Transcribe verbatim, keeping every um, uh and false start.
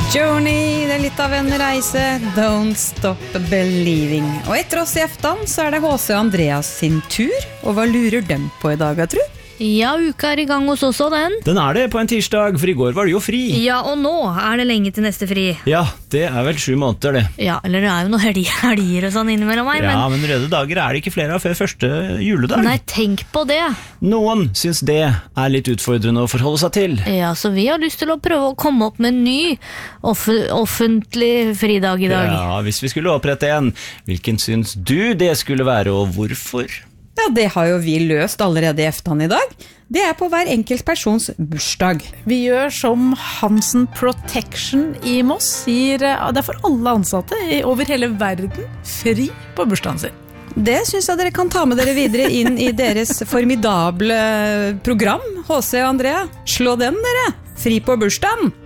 Journey, det er litt av en reise. Don't stop believing. Og etter oss i eftan så er det H C og Andreas sin tur. Og hva lurer dem på i dag, jeg tror? Ja, uka er i gang hos oss også, den. Den er det på en tirsdag, for i går var det jo fri. Ja, og nå er det lenge til neste fri. Ja, det er vel sju måneder det. Ja, eller det er jo noen helger, helger og sånn innimellom meg. Ja, men... men røde dager er det ikke flere av før første juledag. Nei, tenk på det. Noen syns det er litt utfordrende å forholde seg til. Ja, så vi har lyst til å prøve å komme opp med en ny off offentlig fridag i dag. Ja, hvis vi skulle opprette en, hvilken syns du det skulle være, og hvorfor? Ja, det har jo vi løst allerede i eftan i dag. Det er på hver enkelt persons bursdag. Vi gjør som Hansen Protection i Moss sier, det er for alle ansatte over hele verden fri på bursdagen sin. Det synes jeg dere kan ta med dere videre inn i deres formidable program, H C og Andrea. Slå den dere, fri på bursdagen!